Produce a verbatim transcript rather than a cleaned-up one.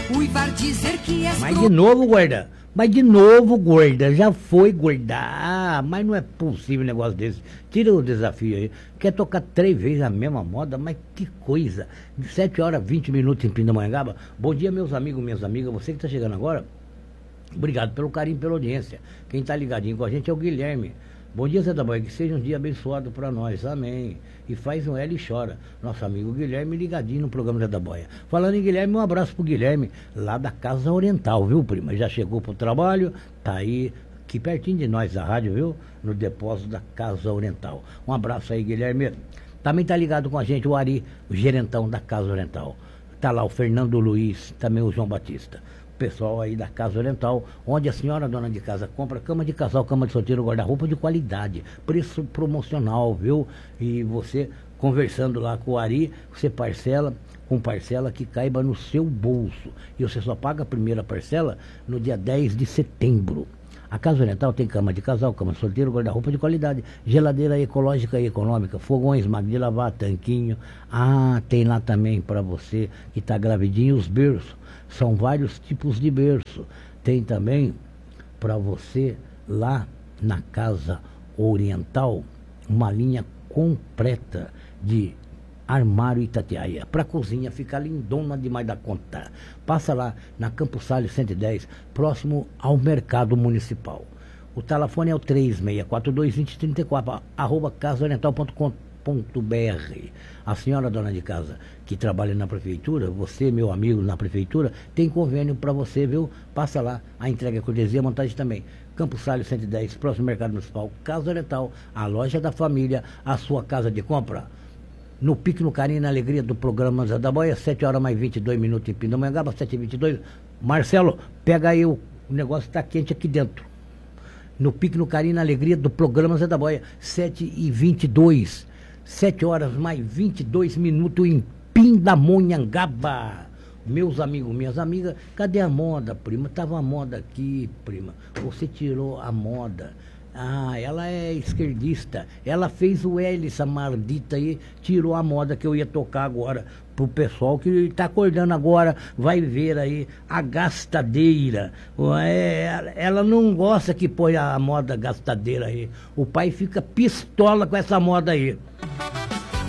Uivar dizer que és Mas de novo, gorda. Mas de novo, gorda. Já foi, gorda. Ah, mas não é possível um negócio desse. Tira o desafio aí. Quer tocar três vezes a mesma moda? Mas que coisa. sete horas, vinte minutos em Pindamonhangaba. Bom dia, meus amigos, minhas amigas. Você que está chegando agora, obrigado pelo carinho, pela audiência. Quem está ligadinho com a gente é o Guilherme. Bom dia, Zé da Boia, que seja um dia abençoado para nós, amém. E faz um L e chora, nosso amigo Guilherme ligadinho no programa Zé da Boia. Falando em Guilherme, um abraço pro Guilherme, lá da Casa Oriental, viu, prima? Já chegou pro trabalho, tá aí, aqui pertinho de nós, a rádio, viu? No depósito da Casa Oriental. Um abraço aí, Guilherme. Também tá ligado com a gente o Ari, o gerentão da Casa Oriental. Tá lá o Fernando Luiz, também o João Batista. Pessoal aí da Casa Oriental, onde a senhora dona de casa compra cama de casal, cama de solteiro, guarda-roupa de qualidade, preço promocional, viu? E você conversando lá com o Ari, você parcela com parcela que caiba no seu bolso. E você só paga a primeira parcela no dia dez de setembro. A Casa Oriental tem cama de casal, cama de solteiro, guarda-roupa de qualidade, geladeira ecológica e econômica, fogões, máquina de lavar, tanquinho. Ah, tem lá também para você que está gravidinho os berços. São vários tipos de berço. Tem também para você lá na Casa Oriental uma linha completa de armário Itatiaia. Para cozinha ficar lindona demais da conta. Passa lá na Campos Salles cento e dez, próximo ao Mercado Municipal. O telefone é o três seis quatro dois, dois zero três quatro, arroba casa oriental ponto com ponto b r. A senhora dona de casa que trabalha na prefeitura, você, meu amigo na prefeitura, tem convênio para você, viu? Passa lá, a entrega, cortesia, montagem também. Campos Salles cento e dez, próximo Mercado Municipal, Casa Oriental, a loja da família, a sua casa de compra. No pique, no carinho, na alegria do programa Zé da Boia, sete horas mais vinte e dois minutos em Pindamonhangaba, sete e vinte e dois. Marcelo, pega aí, o, o negócio está quente aqui dentro. No pique, no carinho, na alegria do programa Zé da Boia, sete e vinte e dois. sete horas mais vinte e dois minutos em Pindamonhangaba. Meus amigos, minhas amigas, cadê a moda, prima? Tava a moda aqui, prima. Você tirou a moda. Ah, ela é esquerdista. Ela fez o L, essa maldita aí, tirou a moda que eu ia tocar agora pro pessoal que está acordando agora, vai ver aí a gastadeira. É, ela não gosta que põe a moda gastadeira aí. O pai fica pistola com essa moda aí.